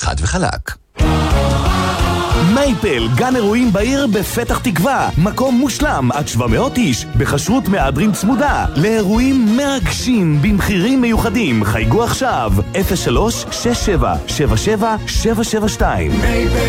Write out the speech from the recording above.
חד וחלק. מייפל, גן אירועים בעיר בפתח תקווה. מקום מושלם עד 700 איש, בחשרות מהדרין צמודה. לאירועים מרגשים במחירים מיוחדים. חייגו עכשיו 03-6777-772.